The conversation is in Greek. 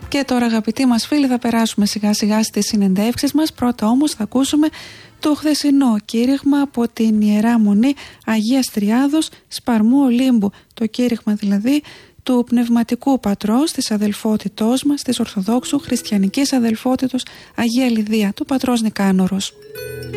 Και τώρα, αγαπητοί μας φίλοι, θα περάσουμε σιγά σιγά στις συνεντεύξεις μας. Πρώτα όμως θα ακούσουμε το χθεσινό κήρυγμα από την Ιερά Μονή Αγίας Τριάδος Σπαρμού Ολύμπου. Το κήρυγμα δηλαδή του πνευματικού πατρός της αδελφότητός μας, της Ορθοδόξου Χριστιανικής Αδελφότητος Αγία Λιδία, του πατρός Νικάνορος.